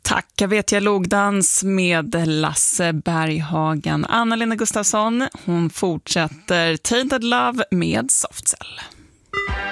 Tack, jag vet jag lågdans med Lasse Berghagen. Anna-Lena Gustafsson, hon fortsätter Tainted Love med Soft Cell.